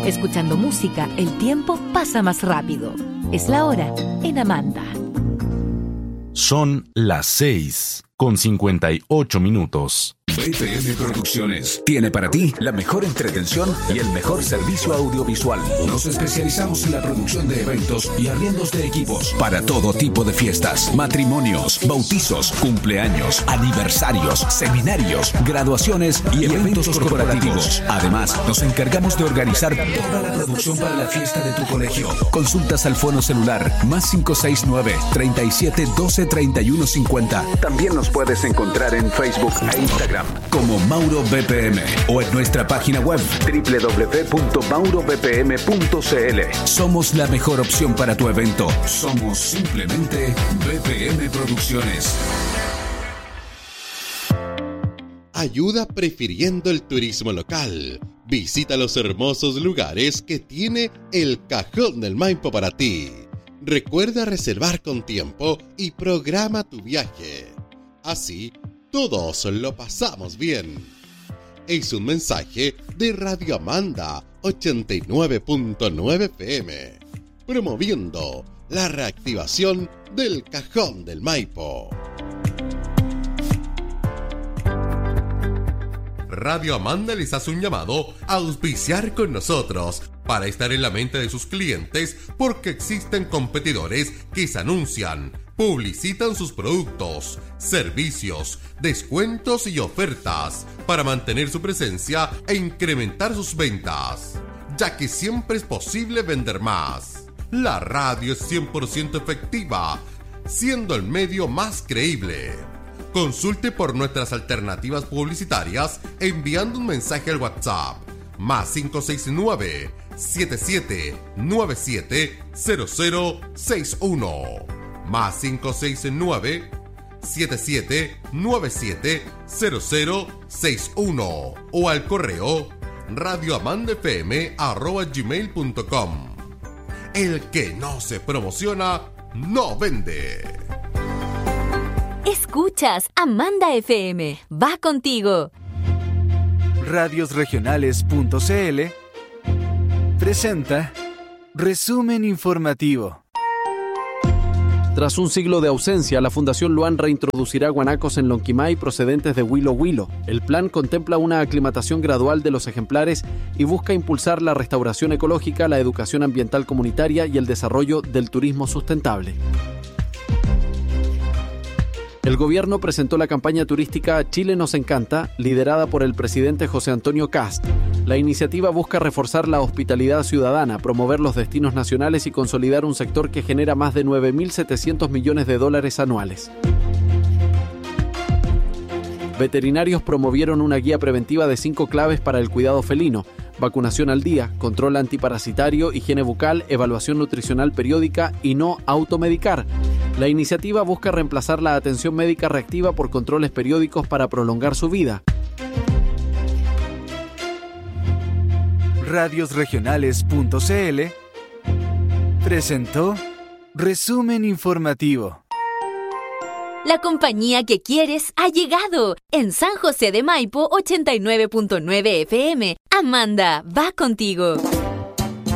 Escuchando música, el tiempo pasa más rápido. Es la hora en Amanda. Son las 6:58. BPM Producciones tiene para ti la mejor entretención y el mejor servicio audiovisual. Nos especializamos en la producción de eventos y arriendos de equipos para todo tipo de fiestas, matrimonios, bautizos, cumpleaños, aniversarios, seminarios, graduaciones y eventos corporativos. Además, nos encargamos de organizar toda la producción para la fiesta de tu colegio. Consultas al fono celular +569 37 12 31 50. También nos puedes encontrar en Facebook e Instagram como Mauro BPM o en nuestra página web www.maurobpm.cl. Somos la mejor opción para tu evento. Somos simplemente BPM Producciones. Ayuda prefiriendo el turismo local. Visita los hermosos lugares que tiene el Cajón del Maipo para ti. Recuerda reservar con tiempo y programa tu viaje. Así, todos lo pasamos bien. Es un mensaje de Radio Amanda 89.9 FM, promoviendo la reactivación del Cajón del Maipo. Radio Amanda les hace un llamado a auspiciar con nosotros para estar en la mente de sus clientes, porque existen competidores que se anuncian, publicitan sus productos, servicios, descuentos y ofertas para mantener su presencia e incrementar sus ventas, ya que siempre es posible vender más. La radio es 100% efectiva, siendo el medio más creíble. Consulte por nuestras alternativas publicitarias enviando un mensaje al WhatsApp +569 7797 0061 +569 7797 0061 o al correo radioamandafm@gmail.com. El que no se promociona no vende. Escuchas Amanda FM. Va contigo. Radiosregionales.cl presenta Resumen Informativo. Tras un siglo de ausencia, la Fundación Luan reintroducirá guanacos en Lonquimay procedentes de Huilo Huilo. El plan contempla una aclimatación gradual de los ejemplares y busca impulsar la restauración ecológica, la educación ambiental comunitaria y el desarrollo del turismo sustentable. El gobierno presentó la campaña turística Chile nos encanta, liderada por el presidente José Antonio Kast. La iniciativa busca reforzar la hospitalidad ciudadana, promover los destinos nacionales y consolidar un sector que genera más de 9.700 millones de dólares anuales. Veterinarios promovieron una guía preventiva de 5 claves para el cuidado felino: vacunación al día, control antiparasitario, higiene bucal, evaluación nutricional periódica y no automedicar. La iniciativa busca reemplazar la atención médica reactiva por controles periódicos para prolongar su vida. Radiosregionales.cl presentó Resumen Informativo. La compañía que quieres ha llegado. En San José de Maipo 89.9 FM. Amanda, va contigo.